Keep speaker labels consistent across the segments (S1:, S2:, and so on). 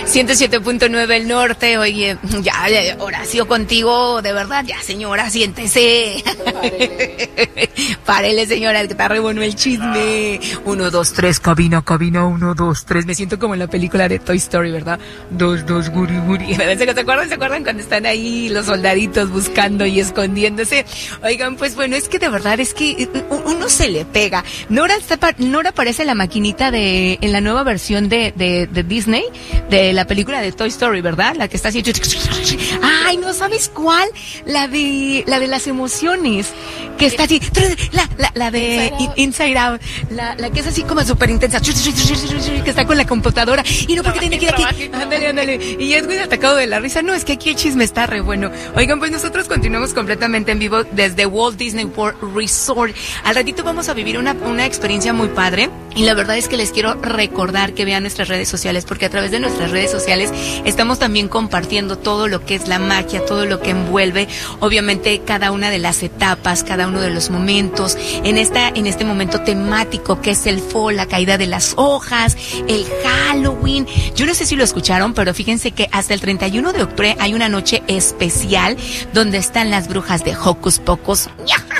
S1: 107.9 el norte. Oye, ya, Horacio, contigo, de verdad, ya, señora, siéntese. Párele, señora, que está re bueno el chisme. 1, 2, 3, cabina, 1, 2, 3. Me siento como en la película de Toy Story, ¿verdad? 2, 2, guri, guri. ¿Se acuerdan cuando están ahí los soldaditos buscando y escondiéndose? Oigan, pues bueno, es que de verdad, es que uno se le pega. Nora aparece la maquinita en la nueva versión de Disney, de la película de Toy Story, ¿verdad? La que está así. Ay, ¿no sabes cuál? La de las emociones, que está así, la de Inside Out, la que es así como súper intensa, que está con la computadora, y no, porque tiene que ir aquí, ándale, y Edwin atacado de la risa. No, es que aquí el chisme está re bueno. Oigan, pues nosotros continuamos completamente en vivo desde Walt Disney World Resort. Al ratito vamos a vivir una experiencia muy padre, y la verdad es que les quiero recordar que vean nuestras redes sociales, porque a través de nuestras redes sociales estamos también compartiendo todo lo que es la magia, todo lo que envuelve, obviamente, cada una de las etapas, cada uno de los momentos, en este momento temático que es el fall, la caída de las hojas, el Halloween. Yo no sé si lo escucharon, pero fíjense que hasta el 31 de octubre hay una noche especial donde están las brujas de Hocus Pocus.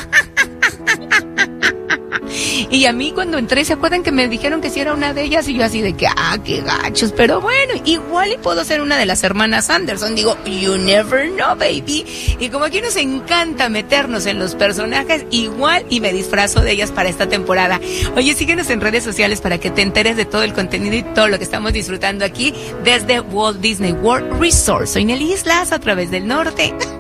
S1: Y a mí cuando entré, ¿se acuerdan que me dijeron que si era una de ellas? Y yo así de que, qué gachos. Pero bueno, igual y puedo ser una de las hermanas Anderson. Digo, you never know, baby. Y como aquí nos encanta meternos en los personajes, igual y me disfrazo de ellas para esta temporada. Oye, síguenos en redes sociales para que te enteres de todo el contenido y todo lo que estamos disfrutando aquí desde Walt Disney World Resort. Soy Nelly Islas, a través del norte.